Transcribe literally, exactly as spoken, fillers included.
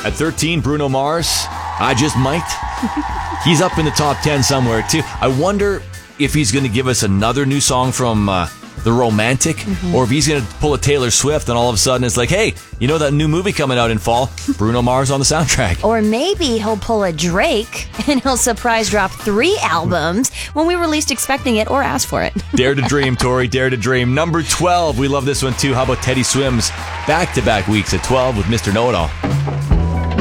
At thirteen, Bruno Mars, I Just Might. He's up in the top ten somewhere, too. I wonder if he's going to give us another new song from uh, The Romantic, mm-hmm. or if he's going to pull a Taylor Swift and all of a sudden it's like, hey, you know that new movie coming out in fall? Bruno Mars on the soundtrack. Or maybe he'll pull a Drake and he'll surprise drop three albums when we were least expecting it or ask for it. Dare to dream, Tori. Dare to dream. Number twelve. We love this one too. How about Teddy Swims? Back-to-back weeks at twelve with Mister Know-It-All.